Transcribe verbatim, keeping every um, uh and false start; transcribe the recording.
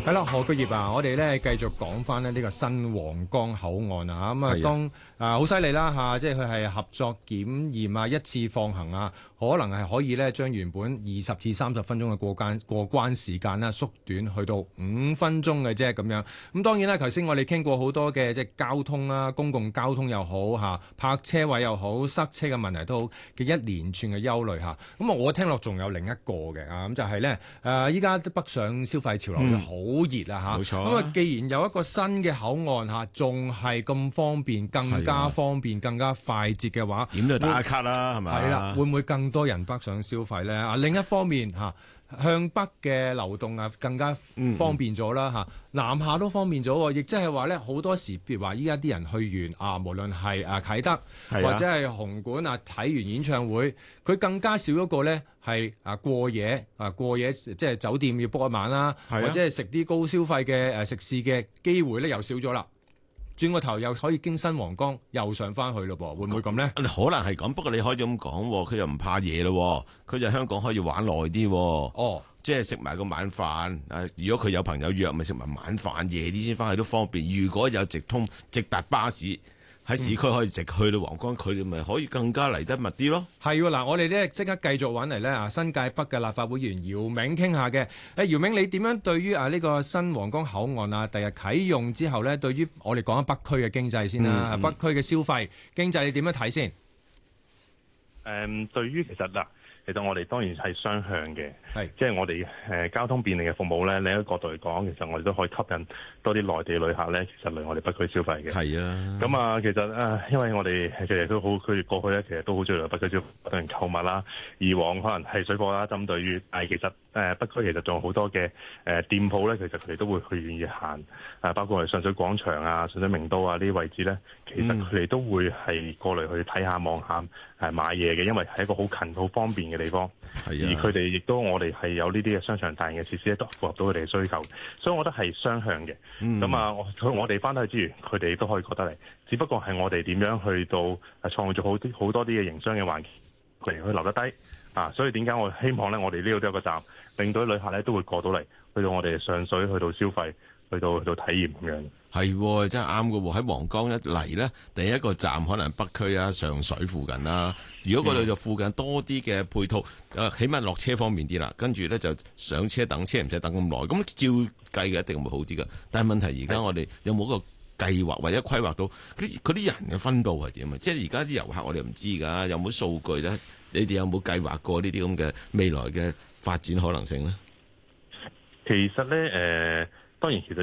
係啦，何居業啊，我哋咧繼續講翻咧呢個新皇崗口岸啊，咁啊當啊好犀利啦嚇，即係佢係合作檢驗啊，一次放行啊，可能係可以咧將原本二十至三十分鐘嘅過關過關時間啦縮短去到五分鐘嘅啫咁樣。咁當然啦，頭先我哋傾過好多嘅即係交通啦，公共交通又好嚇，泊車位又好，塞車嘅問題都好嘅一連串嘅憂慮嚇。咁啊，我聽落仲有另一個嘅啊，咁就係咧誒，依家北上消費潮流好熱啊嚇。冇錯。咁啊，既然有一個新嘅口岸嚇，仲係咁方便，更加方便，更加快捷嘅話， 點都打卡啦，係咪？ 係啦，會唔會更多人北上消費咧？啊，另一方面嚇，向北嘅流動啊，更加方便咗啦嚇，南下都方便咗喎，亦即係話咧，好多時譬如話依家啲人去完啊，無論係啊啟德或者係紅館啊睇完演唱會，佢更加少一個咧係啊過夜啊過夜，即係酒店要 book 一晚啦，或者係食啲高消費嘅誒食肆嘅機會咧又少咗啦。轉個頭又可以經新皇崗又上翻去咯噃，會唔會咁呢？ 可能係咁，不過你可以咁講，佢又唔怕嘢咯，佢就香港可以玩耐啲。哦，即係食埋個晚飯。誒，如果佢有朋友約，咪食埋晚飯，夜啲先翻去都方便。如果有直通直達巴士喺市區可以直去到皇崗，佢哋咪可以更加嚟得密啲咯。 係喎，嗱，我哋咧即刻繼續揾嚟咧啊，新界北嘅立法會議員姚銘傾下嘅。誒，姚銘，你點樣對於啊呢個新皇崗口岸啊，第日啟用之後咧，對於我哋講緊北區嘅經濟先啦，嗯嗯、北區嘅消費經濟你點樣睇先？誒、 嗯，對於其實嗱。其實我哋當然係雙向嘅， 係即係我哋誒、呃、交通便利嘅服務咧。另一個角度嚟講，其實我哋都可以吸引多啲內地旅客咧，其實嚟我哋北區消費嘅。 係啊，咁啊，其實啊，因為我哋其實都好，佢哋過去咧，其實都好中意嚟北區消費同人購物啦。以往可能係水貨啦，針對於，但係其實誒、呃、北區其實仲有好多嘅誒、呃、店鋪咧，其實佢哋都會去願意行啊，包括係上水廣場啊、上水名都啊呢啲位置咧，其實佢哋都會係過嚟去睇下望下誒買嘢嘅，因為係一個好近好方便嘅地方。而佢哋亦都我哋係有呢啲嘅商場大型嘅設施咧，都符合到佢哋嘅需求，所以我覺得係雙向嘅。咁、嗯、啊，我我哋翻去之餘，佢哋都可以覺得嚟，只不過係我哋點樣去到創造好啲好多啲嘅營商嘅環境嚟去留得低啊！所以點解我希望咧，我哋呢度都有個站，令到啲旅客咧都會過到嚟，去到我哋上水，去到消費，去到去到體驗咁樣。 係，真係啱㗎喎！喺皇崗一嚟咧，第一個站可能北區啊、上水附近啦。如果嗰度就附近多啲嘅配套，誒，起碼落車方便啲啦。跟住咧就上車等車，唔使等咁耐。咁照計嘅一定會好啲㗎。但係問題而家我哋有冇個計劃或者規劃到嗰啲人嘅分佈係點啊？即係而家啲遊客我哋唔知㗎，有冇數據咧？你哋有冇計劃過呢啲咁嘅未來嘅發展可能性咧？ 其實咧，誒、呃，當然其實